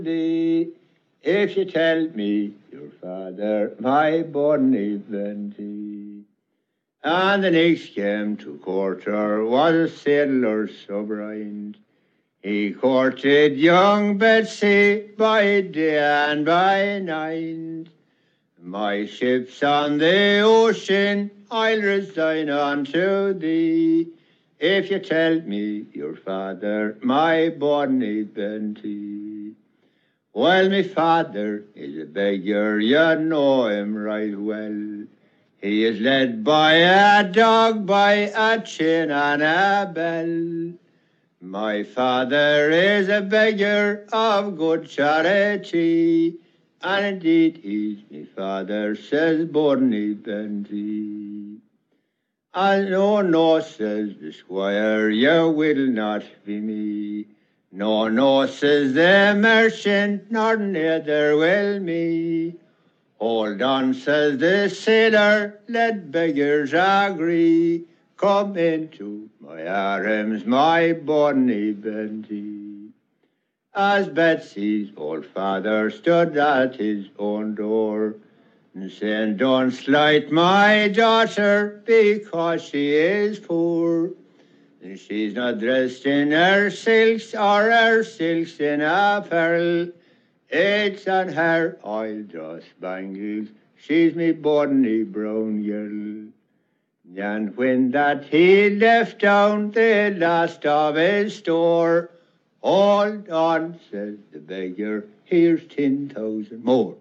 thee, if you tell me your father, my bonny Benty. And the next came to quarter was a sailor so blind. He courted young Betsy by day and by night. My ship's on the ocean, I'll resign unto thee, if you tell me your father, my bonny Benty. Well, my father is a beggar, you know him right well. He is led by a dog, by a chain and a bell. My father is a beggar of good charity, and indeed he's my father, says bonny Benty. No, no, says the squire, you will not be me. No, no, says the merchant, nor neither will me. Hold on, says the sailor, let beggars agree. Come into my arms, my bonny Benty. As Betsy's old father stood at his own door, and saying, don't slight my daughter because she is poor. And she's not dressed in her silks or her silks in apparel. It's on her oil draw spangles, she's me bonny brown girl. And when that he left down the last of his store, hold on, says the beggar, here's 10,000 more.